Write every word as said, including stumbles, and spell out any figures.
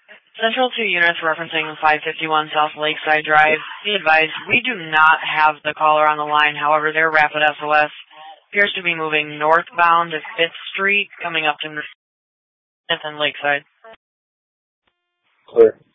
Central two units referencing five fifty-one South Lakeside Drive. Be advised, we do not have the caller on the line. However, their rapid S O S appears to be moving northbound to fifth Street, coming up to fifth and Lakeside. Clear.